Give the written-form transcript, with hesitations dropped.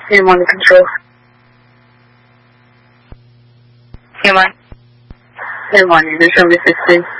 Human control. Human. Human, you can show me 15.